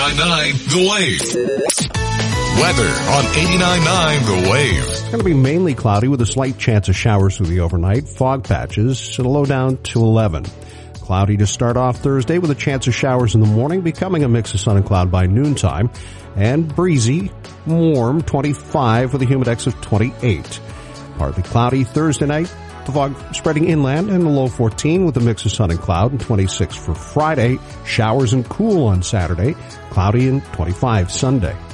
89.9 The Wave. Weather on 89.9 The Wave. It's going to be mainly cloudy with a slight chance of showers through the overnight. Fog patches at a low down to 11. Cloudy to start off Thursday with a chance of showers in the morning, becoming a mix of sun and cloud by noontime. And breezy, warm, 25 with a humidex of 28. Partly cloudy Thursday night. The fog spreading inland and a low 14 with a mix of sun and cloud, and 26 for Friday. Showers and cool on Saturday. Cloudy and 25 Sunday.